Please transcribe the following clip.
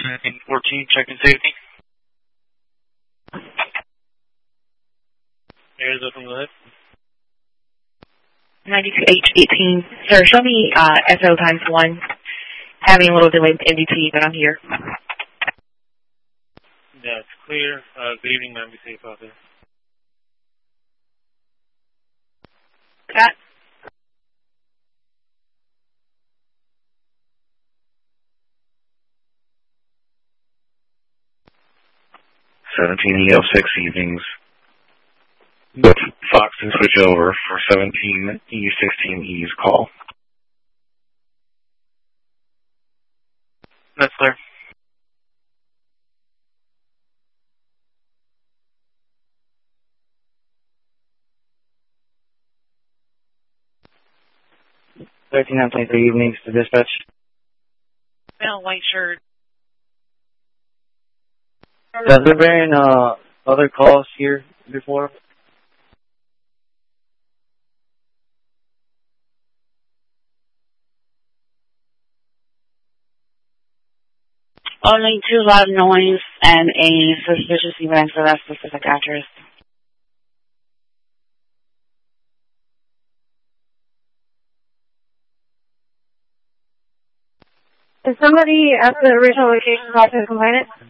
14, check-in safety. Air is open, go ahead. 92H18. Sir, show me SO times 1. Having a little delay with NDT, but I'm here. Yeah, it's clear. Good evening, ma'am. Be safe out there. Got 17E06 evenings. Both Fox and switch over for 17E16E's call. That's clear. Evenings to dispatch. male white shirt. Has there been other calls here before? Only too loud noise and a suspicious event for that specific address. Is somebody at the original location about to complain it?